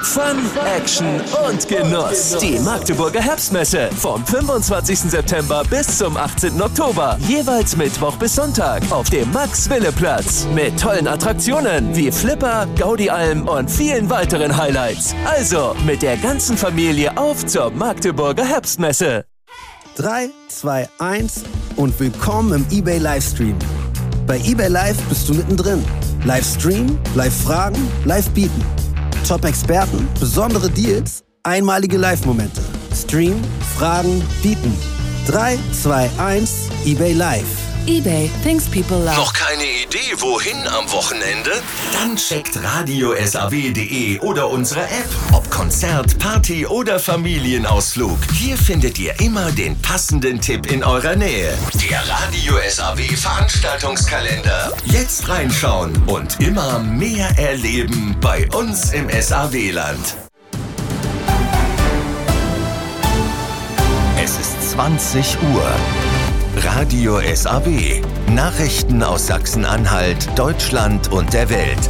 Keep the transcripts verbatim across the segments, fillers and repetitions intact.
Fun, Action und Genuss. Die Magdeburger Herbstmesse vom fünfundzwanzigsten September bis zum achtzehnten Oktober. Jeweils Mittwoch bis Sonntag auf dem Max-Wille-Platz. Mit tollen Attraktionen wie Flipper, Gaudi-Alm und vielen weiteren Highlights. Also mit der ganzen Familie auf zur Magdeburger Herbstmesse. drei, zwei, eins und willkommen im eBay Livestream. Bei eBay Live bist du mittendrin. Livestream, Live-Fragen, Live-Bieten. Top-Experten, besondere Deals, einmalige Live-Momente. Stream, Fragen, Bieten. drei, zwei, eins, eBay Live. eBay, things people love. Noch keine Idee, wohin am Wochenende? Dann checkt radio s a w punkt de oder unsere App. Ob Konzert, Party oder Familienausflug. Hier findet ihr immer den passenden Tipp in eurer Nähe. Der Radio S A W Veranstaltungskalender. Jetzt reinschauen und immer mehr erleben bei uns im S A W-Land. Es ist zwanzig Uhr. Radio S A W. Nachrichten aus Sachsen-Anhalt, Deutschland und der Welt.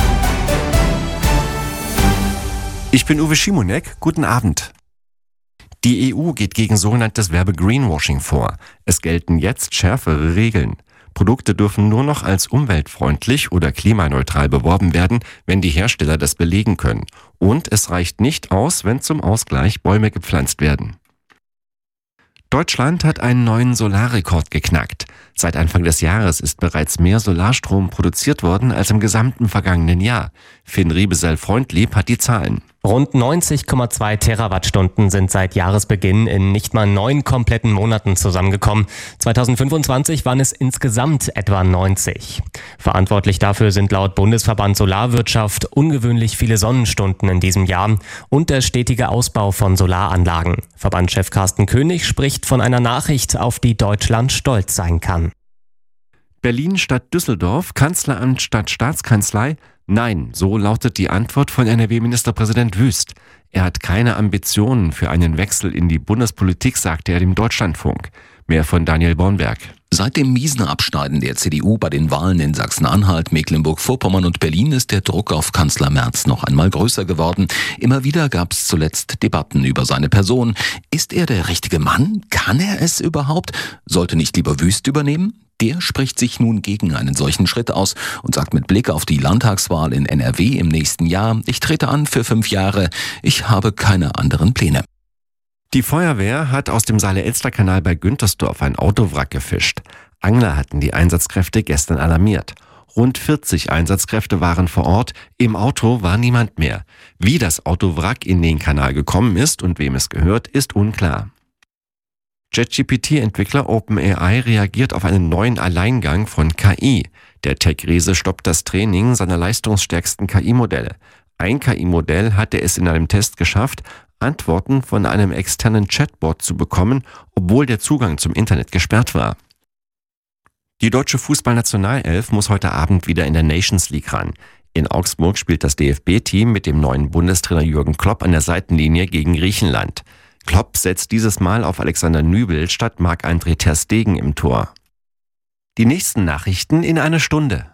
Ich bin Uwe Schimonek. Guten Abend. Die E U geht gegen sogenanntes Werbe-Greenwashing vor. Es gelten jetzt schärfere Regeln. Produkte dürfen nur noch als umweltfreundlich oder klimaneutral beworben werden, wenn die Hersteller das belegen können. Und es reicht nicht aus, wenn zum Ausgleich Bäume gepflanzt werden. Deutschland hat einen neuen Solarrekord geknackt. Seit Anfang des Jahres ist bereits mehr Solarstrom produziert worden als im gesamten vergangenen Jahr. Finn Riebesell-Freundlieb hat die Zahlen. Rund neunzig Komma zwei Terawattstunden sind seit Jahresbeginn in nicht mal neun kompletten Monaten zusammengekommen. zweitausendfünfundzwanzig waren es insgesamt etwa neunzig. Verantwortlich dafür sind laut Bundesverband Solarwirtschaft ungewöhnlich viele Sonnenstunden in diesem Jahr und der stetige Ausbau von Solaranlagen. Verbandschef Carsten König spricht von einer Nachricht, auf die Deutschland stolz sein kann. Berlin statt Düsseldorf, Kanzleramt statt Staatskanzlei? Nein, so lautet die Antwort von N R W-Ministerpräsident Wüst. Er hat keine Ambitionen für einen Wechsel in die Bundespolitik, sagte er dem Deutschlandfunk. Mehr von Daniel Bornberg. Seit dem miesen Abschneiden der C D U bei den Wahlen in Sachsen-Anhalt, Mecklenburg-Vorpommern und Berlin ist der Druck auf Kanzler Merz noch einmal größer geworden. Immer wieder gab es zuletzt Debatten über seine Person. Ist er der richtige Mann? Kann er es überhaupt? Sollte nicht lieber Wüst übernehmen? Der spricht sich nun gegen einen solchen Schritt aus und sagt mit Blick auf die Landtagswahl in N R W im nächsten Jahr: Ich trete an für fünf Jahre, ich habe keine anderen Pläne. Die Feuerwehr hat aus dem Saale-Elster-Kanal bei Güntersdorf ein Autowrack gefischt. Angler hatten die Einsatzkräfte gestern alarmiert. Rund vierzig Einsatzkräfte waren vor Ort, im Auto war niemand mehr. Wie das Autowrack in den Kanal gekommen ist und wem es gehört, ist unklar. ChatGPT-Entwickler OpenAI reagiert auf einen neuen Alleingang von K I. Der Tech-Riese stoppt das Training seiner leistungsstärksten K I-Modelle. Ein K I-Modell hatte es in einem Test geschafft, Antworten von einem externen Chatbot zu bekommen, obwohl der Zugang zum Internet gesperrt war. Die deutsche Fußballnationalelf muss heute Abend wieder in der Nations League ran. In Augsburg spielt das D F B-Team mit dem neuen Bundestrainer Jürgen Klopp an der Seitenlinie gegen Griechenland. Klopp setzt dieses Mal auf Alexander Nübel statt Marc-André ter Stegen im Tor. Die nächsten Nachrichten in einer Stunde.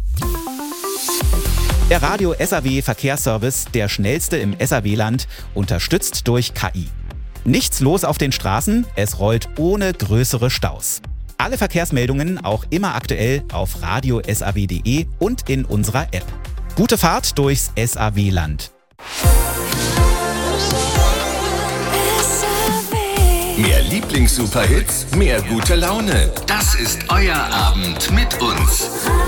Der Radio S A W Verkehrsservice, der schnellste im S A W-Land, unterstützt durch K I. Nichts los auf den Straßen, es rollt ohne größere Staus. Alle Verkehrsmeldungen auch immer aktuell auf radio s a w punkt de und in unserer App. Gute Fahrt durchs S A W-Land. Mehr Lieblings-Superhits, mehr gute Laune. Das ist euer Abend mit uns.